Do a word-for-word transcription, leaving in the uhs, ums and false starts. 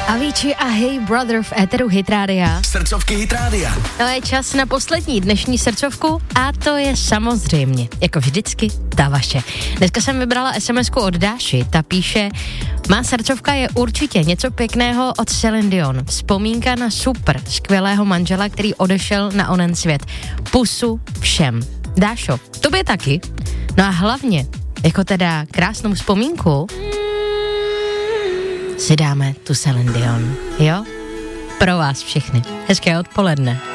Avicii a Hey Brother v éteru Hit Rádia. Srdcovky Hit Rádia. No je čas na poslední dnešní srdcovku a to je samozřejmě, jako vždycky, ta vaše. Dneska jsem vybrala SMSku od Dáši, ta píše: má srdcovka je určitě něco pěkného od Celine Dion. Vzpomínka na super, skvělého manžela, který odešel na onen svět. Pusu všem. Dášo, tobě taky. No a hlavně, jako teda krásnou vzpomínku, si dáme tu Celine Dion, jo? Pro vás všechny. Hezké odpoledne.